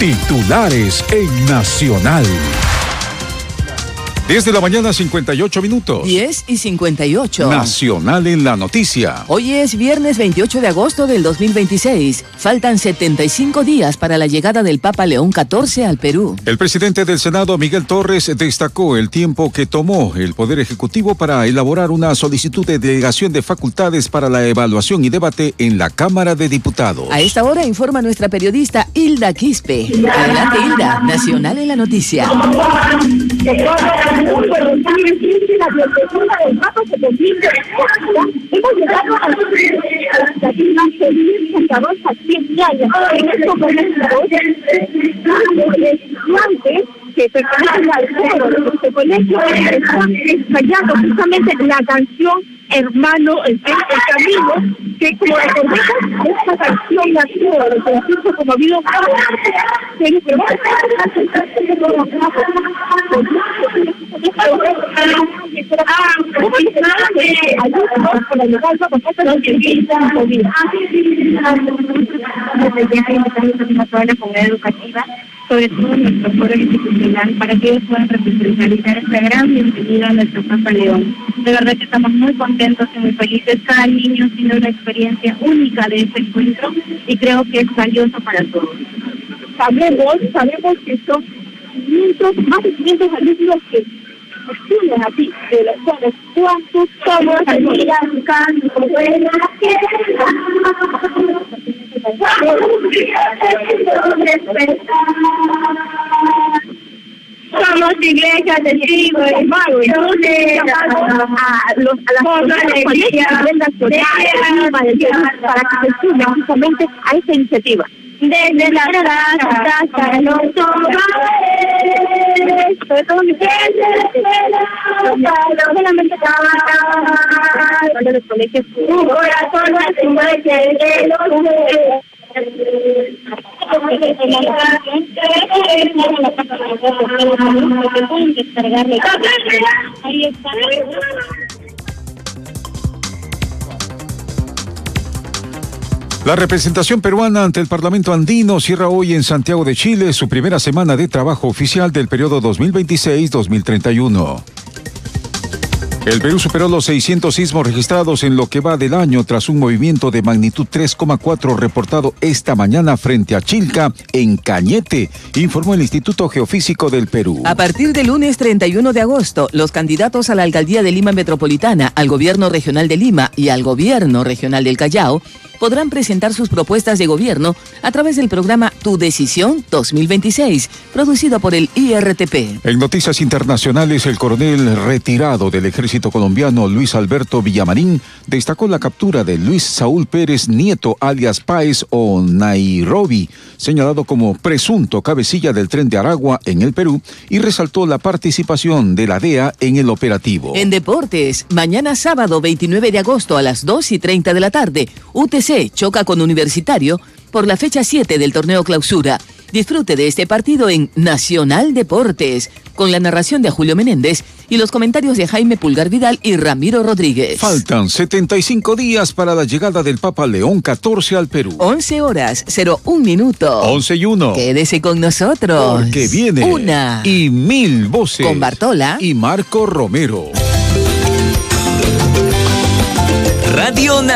Titulares en Nacional. 10 de la mañana, 58 minutos. 10:58. Nacional en la noticia. Hoy es viernes 28 de agosto del 2026. Faltan 75 días para la llegada del Papa León XIV al Perú. El presidente del Senado, Miguel Torres, destacó el tiempo que tomó el Poder Ejecutivo para elaborar una solicitud de delegación de facultades para la evaluación y debate en la Cámara de Diputados. A esta hora informa nuestra periodista Hilda Quispe. Adelante, Hilda. Nacional en la noticia. Hemos llegado a la que pertenecen al coro de este colegio están ensayando justamente la canción Hermano el Camino, que como recordemos, esta canción nació de el concurso conmovido toda la comunidad educativa, sobre todo nuestro foro institucional, para que ellos puedan representar esta gran bienvenida a nuestro Papa León. De verdad que estamos muy contentos y muy felices. Cada niño tiene una experiencia única de este encuentro y creo que es valioso para todos. Sabemos que son más de 500 alumnos que estudian aquí, de los cuales cuántos somos somos iglesias de trigo y mago, a las alegrías para que se sumen justamente a esta iniciativa. Desde la casa hasta los hogares, sobre todo mi solamente cuando los colegios corazón de los La representación peruana ante el Parlamento andino cierra hoy en Santiago de Chile su primera semana de trabajo oficial del periodo 2026-2031. El Perú superó los 600 sismos registrados en lo que va del año tras un movimiento de magnitud 3,4 reportado esta mañana frente a Chilca, en Cañete, informó el Instituto Geofísico del Perú. A partir del lunes 31 de agosto, los candidatos a la Alcaldía de Lima Metropolitana, al Gobierno Regional de Lima y al Gobierno Regional del Callao podrán presentar sus propuestas de gobierno a través del programa Tu Decisión 2026, producido por el IRTP. En noticias internacionales, el coronel retirado del ejército colombiano Luis Alberto Villamarín destacó la captura de Luis Saúl Pérez Nieto, alias Páez o Nairobi, señalado como presunto cabecilla del Tren de Aragua en el Perú, y resaltó la participación de la DEA en el operativo. En deportes, mañana sábado 29 de agosto a las 2:30 de la tarde, UTC choca con Universitario por la fecha 7 del torneo Clausura. Disfrute de este partido en Nacional Deportes, con la narración de Julio Menéndez y los comentarios de Jaime Pulgar Vidal y Ramiro Rodríguez. Faltan 75 días para la llegada del Papa León XIV al Perú. 11:01. 11:01. Quédese con nosotros. Porque viene Una y Mil Voces con Bartola y Marco Romero. Radio